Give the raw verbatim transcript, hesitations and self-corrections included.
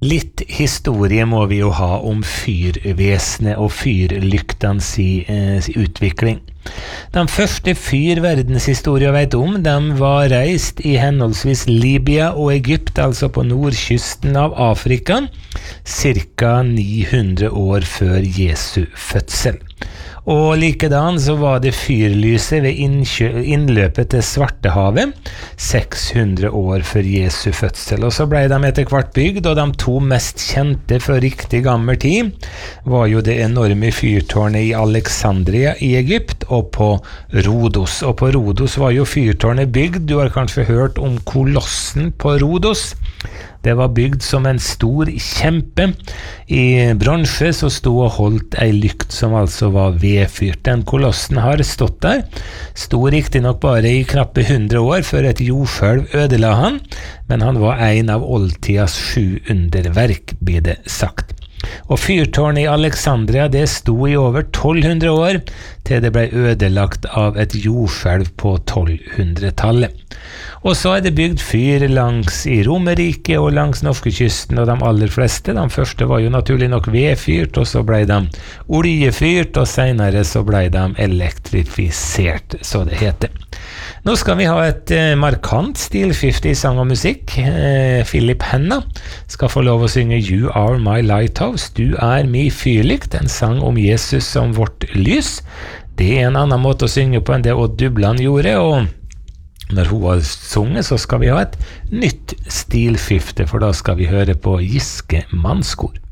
Litt historie må vi jo ha om fyrvesenet og fyrlyktene si, eh, si utvikling. De første fyrverdenshistorier vet om, de var reist i henholdsvis Libya og Egypt, altså på nordkysten av Afrika, cirka ni hundre år før Jesu fødsel. Og likedan så var det fyrlyset ved innløpet til Svartehavet seks hundre år før Jesu fødsel. Og så ble de etter hvert bygd, og de to mest kjente fra riktig gammel tid var jo det enorme fyrtårnet i Alexandria i Egypt og på Rhodos. Og på Rhodos var jo fyrtårnet bygd, du har kanskje hørt om kolossen på Rhodos. Det var bygd som en stor kjempe. I bronse så stod og holdt ei lykt som altså var vedfyrt. Den kolossen har stått der. Stod riktig nok bare i knappe hundre år før et jordskjelv ødela han, men han var en av oldtidas sju underverk, blir det sagt. Og fyrtårnet i Alexandria det stod i over tolv hundre år til det ble ødelagt av et jordskjelv på tolvhundretallet. Og så er det bygd fyr langs i Romerike og langs norskekysten, og de aller fleste, de første var jo naturlig nok vedfyrt, og så ble de oljefyrt, og senere så ble de elektrifisert, så det heter. Nå skal vi ha et eh, markant stilskifte i sang og musikk. Eh, Philip Henna skal få lov å synge You Are My Lighthouse, du er mi fyrlykt, en sang om Jesus som vårt lys. Det er en annen måte å synge på enn det Odd Dubland gjorde, og når hun har sunget så skal vi ha et nytt stilskifte, for da skal vi høre på Giske Mannskor.